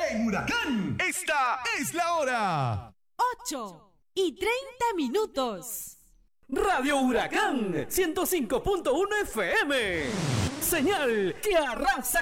En Huracán, esta es la hora. 8:30. Radio Huracán 105.1 FM. Señal que arrasa